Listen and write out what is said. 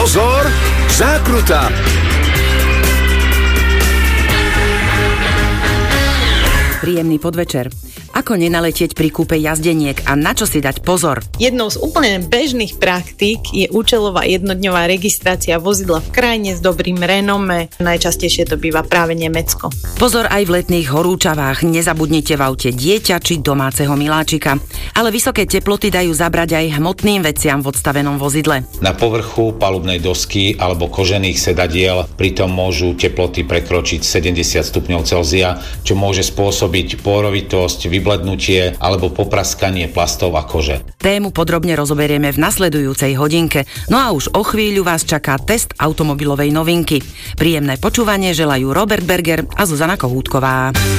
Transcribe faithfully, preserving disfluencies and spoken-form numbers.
Pozor, zákruta! Príjemný podvečer. Ako nenaletieť pri kúpe jazdeniek a na čo si dať pozor? Jednou z úplne bežných praktík je účelová jednodňová registrácia vozidla v krajine s dobrým renome. Najčastejšie to býva práve Nemecko. Pozor aj v letných horúčavách. Nezabudnite v aute dieťa či domáceho miláčika. Ale vysoké teploty dajú zabrať aj hmotným veciam v odstavenom vozidle. Na povrchu palubnej dosky alebo kožených sedadiel pritom môžu teploty prekročiť sedemdesiat stupňov Celzia, čo môže spôsobiť pôrovitosť, vyblednutie alebo popraskanie plastov a kože. Tému podrobne rozoberieme v nasledujúcej hodinke. No a už o chvíľu vás čaká test automobilovej novinky. Príjemné počúvanie želajú Robert Berger a Zuzana Kohútková.